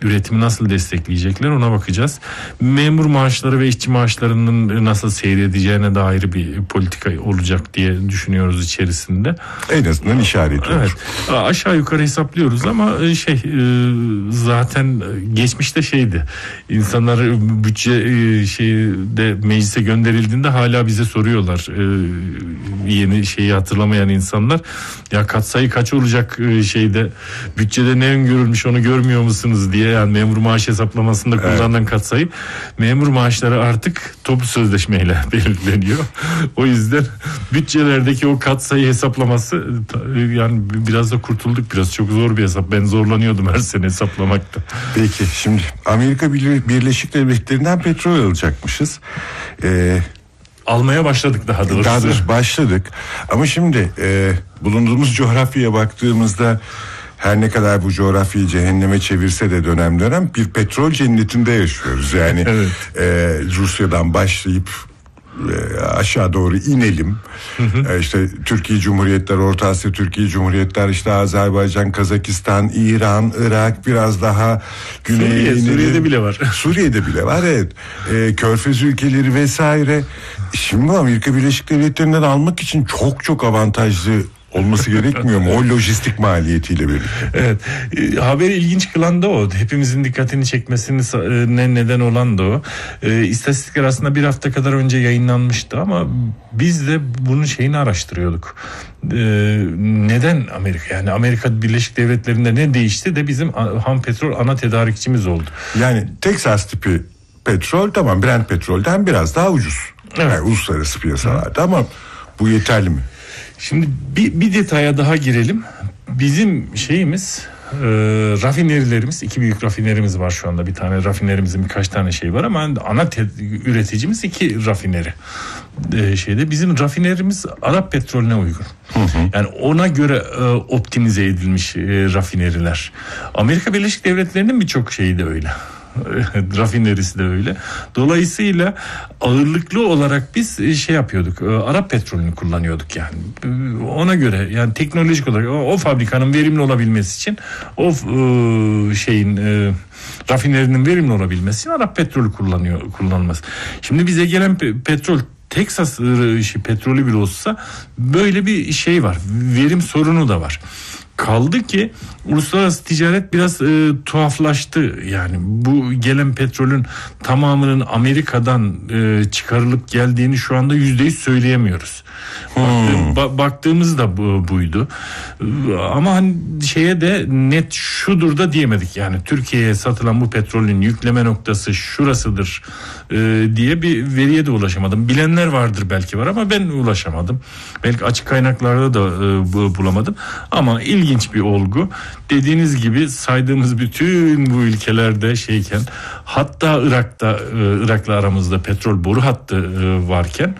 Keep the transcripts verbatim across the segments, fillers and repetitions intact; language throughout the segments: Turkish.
üretimi nasıl destekleyecekler ona bakacağız. Memur maaşları ve işçi maaşlarının nasıl seyredeceğine dair bir politika olacak diye düşünüyoruz içerisinde. En azından işaret olur. Evet. Aşağı yukarı hesaplıyoruz ama şey zaten geçmişte şeydi. İnsanlar bütçe şeyde meclise gönderildiğinde hala bize soruyorlar. Yeni şeyi hatırlamayan insanlar, ya katsayı kaç olacak şeyde, bütçede ne öngörülmüş onu görmüyor musunuz diye. Yani memur maaş hesaplamasında kullanılan evet. katsayı, memur maaşları artık toplu sözleşmeyle belirleniyor. O yüzden bütçelerdeki o katsayı hesaplaması, yani biraz da kurtulduk, biraz çok zor bir hesap. Ben zorlanıyordum her sene hesaplamakta. Peki şimdi Amerika Birleşik Devletleri'nden petrol alacakmışız. Ee, Almaya başladık daha doğrusu. Daha doğrusu başladık. Ama şimdi e, bulunduğumuz coğrafyaya baktığımızda, her ne kadar bu coğrafyayı cehenneme çevirse de dönem dönem bir petrol cennetinde yaşıyoruz. Yani evet. e, Rusya'dan başlayıp e, aşağı doğru inelim. Hı hı. E, işte Türkiye Cumhuriyetler, Orta Asya Türkiye Cumhuriyetler, işte Azerbaycan, Kazakistan, İran, Irak, biraz daha güneye Suriye, inelim. Suriye'de bile var. Suriye'de bile var, evet. E, Körfez ülkeleri vesaire. Şimdi Amerika Birleşik Devletleri'nden almak için çok çok avantajlı olması gerekmiyor mu? O lojistik maliyetiyle birlikte. Evet. E, haberi ilginç kılan da o. Hepimizin dikkatini çekmesine ne neden olan da o. E, istatistikler aslında bir hafta kadar önce yayınlanmıştı ama biz de bunun şeyini araştırıyorduk. E, neden Amerika? Yani Amerika Birleşik Devletleri'nde ne değişti de bizim ham petrol ana tedarikçimiz oldu. Yani Texas tipi petrol, tamam, Brent petrolden biraz daha ucuz. Evet. Yani uluslararası piyasalarda. Hı. Ama bu yeterli mi? Şimdi bir, bir detaya daha girelim. Bizim şeyimiz, e, rafinerilerimiz, iki büyük rafinerimiz var şu anda. Bir tane rafinerimizin birkaç tane şey var ama ana te- üreticimiz iki rafineri. E, şeyde bizim rafinerimiz Arap petrolüne uygun. Hı hı. Yani ona göre e, optimize edilmiş e, rafineriler. Amerika Birleşik Devletleri'nin birçok şeyi de öyle. Rafinerisi de öyle. Dolayısıyla ağırlıklı olarak biz şey yapıyorduk. Arap petrolünü kullanıyorduk yani. Ona göre yani teknolojik olarak o, o fabrikanın verimli olabilmesi için, o e, şeyin e, rafinerinin verimli olabilmesi için Arap petrolü kullanıyor kullanılması. Şimdi bize gelen pe- petrol Texas şey, petrolü bile olsa böyle bir şey var. Verim sorunu da var. Kaldı ki uluslararası ticaret biraz e, tuhaflaştı. Yani bu gelen petrolün tamamının Amerika'dan e, çıkarılıp geldiğini şu anda yüzde yüz söyleyemiyoruz. Hmm. Baktığım, ba, baktığımızda bu, buydu. Ama hani şeye de net şudur da diyemedik. Yani Türkiye'ye satılan bu petrolün yükleme noktası şurasıdır e, diye bir veriye de ulaşamadım. Bilenler vardır, belki var ama ben ulaşamadım. Belki açık kaynaklarda da e, bulamadım. Ama ilginç bir olgu. Dediğiniz gibi saydığımız bütün bu ülkelerde şeyken, hatta Irak'ta, e, Irak'la aramızda petrol boru hattı e, varken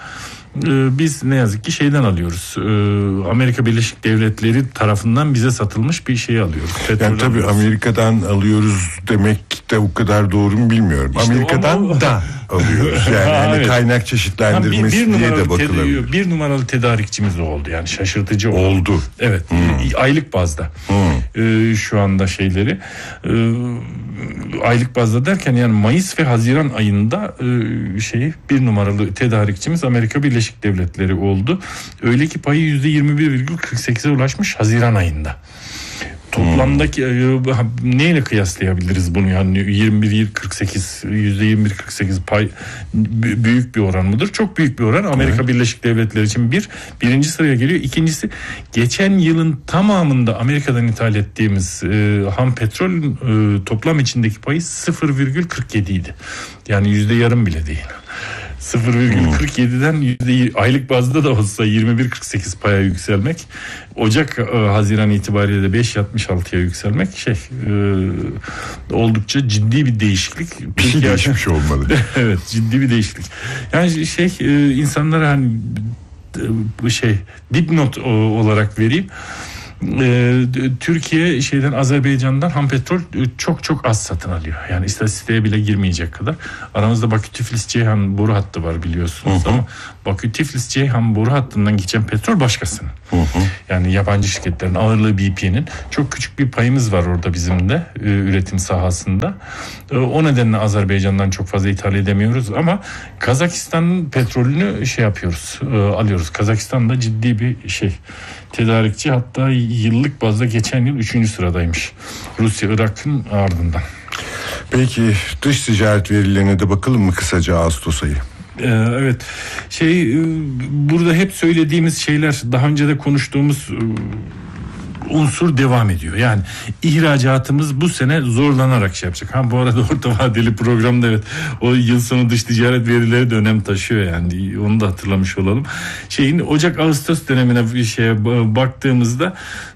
biz ne yazık ki şeyden alıyoruz. Amerika Birleşik Devletleri tarafından bize satılmış bir şey alıyoruz. Petrol yani tabii alıyoruz. Amerika'dan alıyoruz demek de o kadar doğru mu bilmiyorum. İşte Amerika'dan o, da alıyoruz. Yani hani evet. Kaynak çeşitlendirmesi bir, bir diye de bakılabilir. Te- bir numaralı tedarikçimiz oldu. Yani şaşırtıcı oldu. Oldu. Evet. Hmm. Aylık bazda. Hmm. Ee, şu anda şeyleri. Ee, aylık bazda derken yani Mayıs ve Haziran ayında e, şey bir numaralı tedarikçimiz Amerika Birleşik Devletleri oldu. Öyle ki payı yüzde yirmi bir virgül kırk sekize ulaşmış Haziran ayında. Toplamdaki hmm. neyle kıyaslayabiliriz bunu, yani yirmi bir virgül kırk sekiz yüzde yirmi bir virgül kırk sekiz pay büyük bir oran mıdır? Çok büyük bir oran. Amerika evet. Birleşik Devletleri için bir birinci sıraya geliyor. İkincisi, geçen yılın tamamında Amerika'dan ithal ettiğimiz e, ham petrolün e, toplam içindeki payı sıfır virgül kırk yedi idi. Yani yüzde yarım bile değil. sıfır virgül kırk yediden yüzde aylık bazda da olsa yirmi bir virgül kırk sekiz paya yükselmek, Ocak e, Haziran itibariyle de beş virgül yetmiş altıya yükselmek şey e, oldukça ciddi bir değişiklik. Bir şey değişmiş olmalı. Evet, ciddi bir değişiklik. Yani şey e, insanlara hani bu şey dipnot olarak vereyim. Ee, Türkiye şeyden Azerbaycan'dan ham petrol çok çok az satın alıyor. Yani istatistiğe bile girmeyecek kadar. Aramızda Bakü-Tiflis-Ceyhan boru hattı var biliyorsunuz, hı hı. ama Bakü-Tiflis-Ceyhan boru hattından geçen petrol başkasının. Hı hı. Yani yabancı şirketlerin ağırlığı B P'nin. Çok küçük bir payımız var orada bizim de e, üretim sahasında. E, o nedenle Azerbaycan'dan çok fazla ithal edemiyoruz ama Kazakistan'ın petrolünü şey yapıyoruz, e, alıyoruz. Kazakistan da ciddi bir şey tedarikçi, hatta yıllık bazda geçen yıl üçüncü sıradaymış Rusya, Irak'ın ardından. Peki dış ticaret verilerine de bakalım mı kısaca Ağustos ayı? Ee, evet şey burada hep söylediğimiz şeyler, daha önce de konuştuğumuz unsur devam ediyor. Yani ihracatımız bu sene zorlanarak şey yapacak. Ha bu arada orta vadeli programda evet o yıl sonu dış ticaret verileri de önem taşıyor, yani onu da hatırlamış olalım. Şeyin Ocak-Ağustos dönemine bir şeye baktığımızda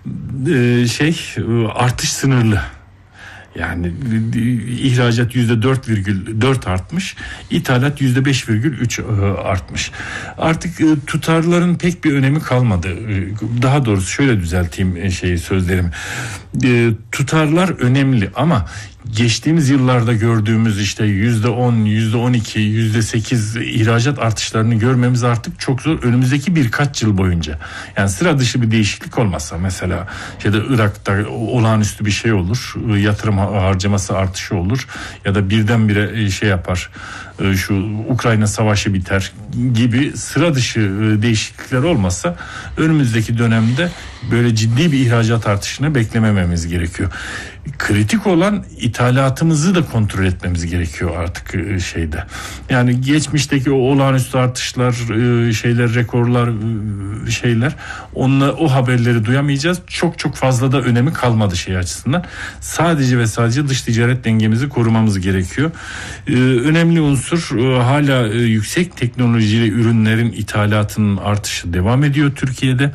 şey artış sınırlı. Yani ihracat yüzde dört virgül dört artmış, ithalat yüzde beş virgül üç artmış. Artık tutarların pek bir önemi kalmadı. Daha doğrusu şöyle düzelteyim şeyi sözlerimi. Tutarlar önemli ama geçtiğimiz yıllarda gördüğümüz işte yüzde on, yüzde on iki, yüzde sekiz ihracat artışlarını görmemiz artık çok zor. Önümüzdeki birkaç yıl boyunca. Yani sıra dışı bir değişiklik olmazsa, mesela şeyde Irak'ta olağanüstü bir şey olur, yatırım harcaması artışı olur ya da birdenbire şey yapar, şu Ukrayna savaşı biter gibi sıra dışı değişiklikler olmazsa önümüzdeki dönemde böyle ciddi bir ihracat artışını beklemememiz gerekiyor. Kritik olan ithalatımızı da kontrol etmemiz gerekiyor artık şeyde. Yani geçmişteki o olağanüstü artışlar, şeyler, rekorlar, şeyler, onunla o haberleri duyamayacağız. Çok çok fazla da önemi kalmadı şey açısından. Sadece ve sadece dış ticaret dengemizi korumamız gerekiyor. Önemli unsur hala yüksek teknolojili ürünlerin ithalatının artışı devam ediyor Türkiye'de.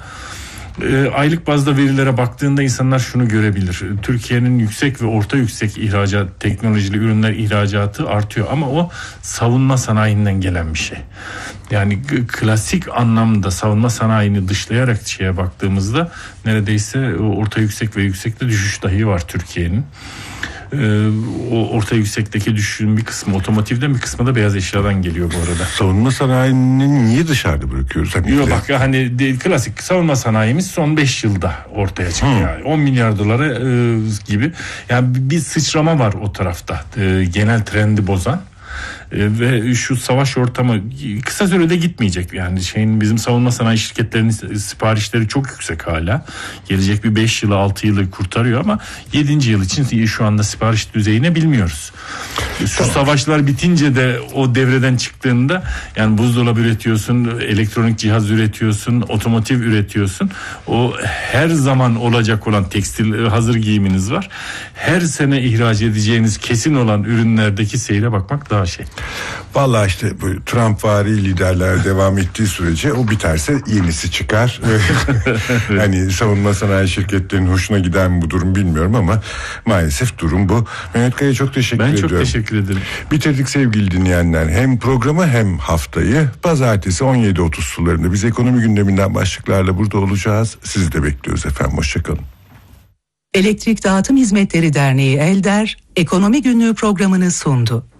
Aylık bazda verilere baktığında insanlar şunu görebilir. Türkiye'nin yüksek ve orta yüksek ihracat, teknolojili ürünler ihracatı artıyor ama o savunma sanayinden gelen bir şey. Yani klasik anlamda savunma sanayini dışlayarak şeye baktığımızda neredeyse orta yüksek ve yüksekte düşüş dahi var Türkiye'nin. Ee, o orta yüksekteki düşüşün bir kısmı otomotivden, bir kısmı da beyaz eşyadan geliyor bu arada. Savunma sanayini niye dışarıda bırakıyoruz? Hani Yok bak hani de, klasik savunma sanayimiz son beş yılda ortaya çıktı. Hmm. Yani on milyar dolara e, gibi. Yani bir sıçrama var o tarafta. E, genel trendi bozan. Ve şu savaş ortamı kısa sürede gitmeyecek. Yani şeyin, bizim savunma sanayi şirketlerinin siparişleri çok yüksek hala. Gelecek bir beş yılı altı yılı kurtarıyor ama yedinci yıl için şu anda sipariş düzeyini bilmiyoruz. Şu tamam. Savaşlar bitince de o devreden çıktığında, yani buzdolabı üretiyorsun, elektronik cihaz üretiyorsun, otomotiv üretiyorsun. O her zaman olacak olan tekstil, hazır giyiminiz var. Her sene ihraç edeceğiniz kesin olan ürünlerdeki seyre bakmak daha şey. Vallahi işte bu Trumpvari liderler devam ettiği sürece o biterse yenisi çıkar. Hani savunma sanayi şirketlerinin hoşuna giden bu durum bilmiyorum ama maalesef durum bu. Mehmet Kaya çok teşekkür ben ediyorum. Ben çok teşekkür ederim. Bitirdik sevgili dinleyenler. Hem programı hem haftayı pazartesi on yedi otuz sularında biz ekonomi gündeminden başlıklarla burada olacağız. Sizi de bekliyoruz efendim. Hoşçakalın. Elektrik Dağıtım Hizmetleri Derneği Elder Ekonomi Günlüğü programını sundu.